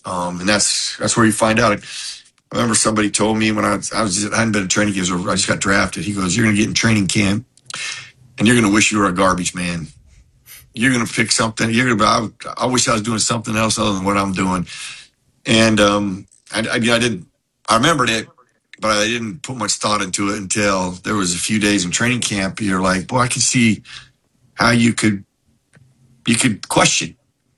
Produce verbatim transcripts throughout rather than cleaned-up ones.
Um, and that's that's where you find out. I remember somebody told me when I was, I, was just, I hadn't been in training camp, so I just got drafted. He goes, "You're going to get in training camp, and you're going to wish you were a garbage man. You're going to pick something. You're going to. I, I wish I was doing something else other than what I'm doing." And um, I, I, I didn't. I remembered it, but I didn't put much thought into it until there was a few days in training camp. You're like, "Boy, I can see how you could you could question,"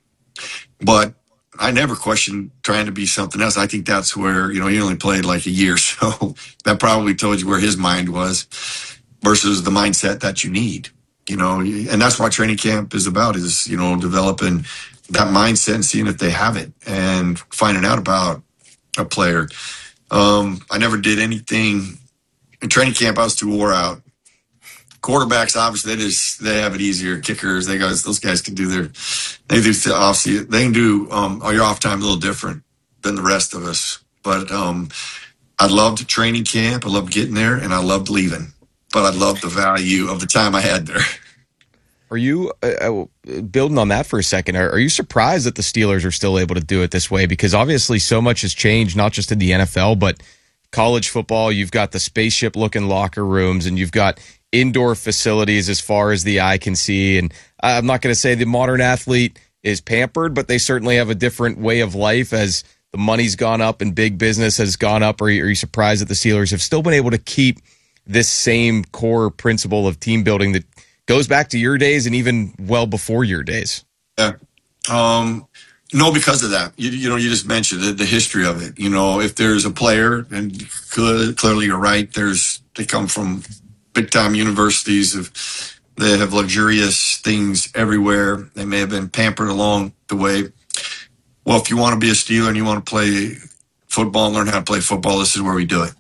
but I never questioned trying to be something else. I think that's where, you know, he only played like a year, so that probably told you where his mind was versus the mindset that you need, you know, and that's what training camp is about is, you know, developing that mindset and seeing if they have it and finding out about a player. Um, I never did anything in training camp. I was too wore out. Quarterbacks, obviously, they just they have it easier. Kickers, they guys, those guys can do their, they do obviously they can do um, all your off time a little different than the rest of us. But um, I loved training camp. I loved getting there, and I loved leaving. But I loved the value of the time I had there. Are you uh, building on that for a second? Are, are you surprised that the Steelers are still able to do it this way? Because obviously, so much has changed, not just in the N F L, but college football. You've got the spaceship-looking locker rooms, and you've got indoor facilities as far as the eye can see. And I'm not going to say the modern athlete is pampered, but they certainly have a different way of life as the money's gone up and big business has gone up. Are you, are you surprised that the Steelers have still been able to keep this same core principle of team building that goes back to your days and even well before your days? Yeah. Um, no, because of that. You, you know, you just mentioned the, the history of it. You know, if there's a player, and clearly, clearly you're right, there's they come from big-time universities. Of they have luxurious things everywhere. They may have been pampered along the way. Well, if you want to be a Steeler and you want to play football and learn how to play football, this is where we do it.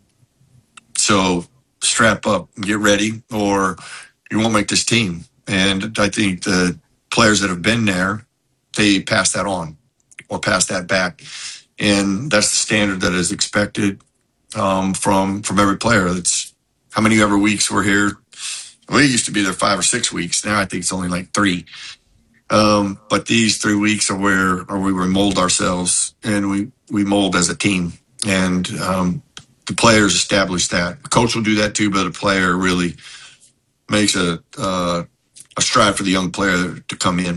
So strap up and get ready, or you won't make this team. And I think the players that have been there, they pass that on or pass that back. And that's the standard that is expected um, from from every player. It's how many ever weeks we're here. We used to be there five or six weeks. Now I think it's only like three. Um, but these three weeks are where, or we mold ourselves and we, we mold as a team. And um, the players establish that. The coach will do that too, but the player really makes a uh, a stride for the young player to come in.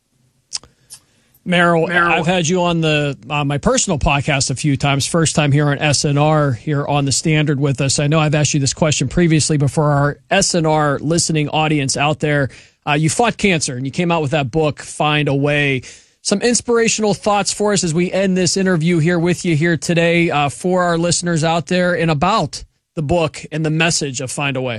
Merrill, I've had you on the on my personal podcast a few times. First time here on S N R, here on the Standard with us. I know I've asked you this question previously, but for our S N R listening audience out there, uh, you fought cancer and you came out with that book, Find a Way. Some inspirational thoughts for us as we end this interview here with you here today uh, for our listeners out there and about the book and the message of Find a Way.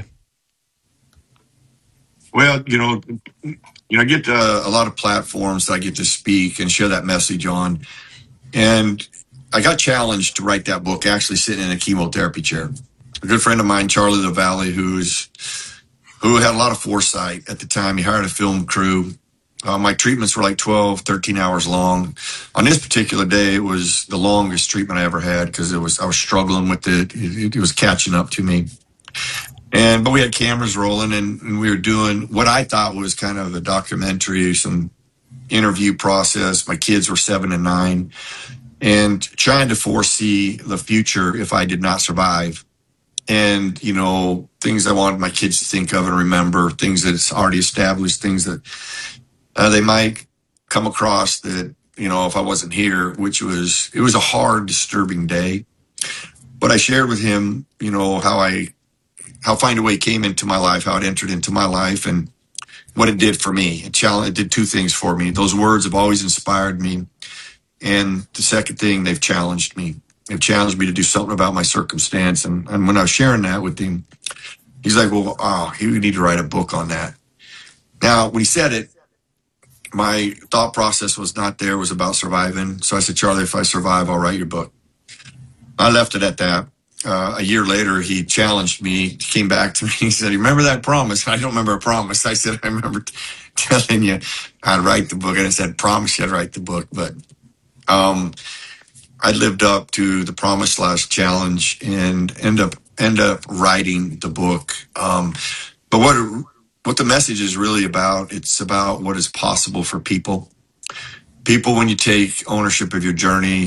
Well, you know, you know, I get uh, a lot of platforms that I get to speak and share that message on. And I got challenged to write that book actually sitting in a chemotherapy chair. A good friend of mine, Charlie LaValle, who's who had a lot of foresight at the time. He hired a film crew. Uh, my treatments were like twelve, thirteen hours long. On this particular day, it was the longest treatment I ever had because it was I was struggling with it. It, it was catching up to me. And but we had cameras rolling, and, and we were doing what I thought was kind of a documentary, some interview process. My kids were seven and nine, and trying to foresee the future if I did not survive. And, you know, things I wanted my kids to think of and remember, things that's already established, things that uh, they might come across that, you know, if I wasn't here, which was, it was a hard, disturbing day. But I shared with him, you know, how I, how Find a Way came into my life, how it entered into my life, and what it did for me. It, challenged, it did two things for me. Those words have always inspired me. And the second thing, they've challenged me. They've challenged me to do something about my circumstance. And, and when I was sharing that with him, he's like, well, oh, you need to write a book on that. Now, when he said it, my thought process was not there, it was about surviving. So I said, Charlie, if I survive, I'll write your book. I left it at that. Uh, a year later, he challenged me. He came back to me. He said, you remember that promise? I don't remember a promise. I said, I remember t- telling you I'd write the book. And I said, promise you I'd write the book. But um, I lived up to the promise slash challenge and end up end up writing the book. Um, but what what the message is really about, it's about what is possible for people. People, when you take ownership of your journey,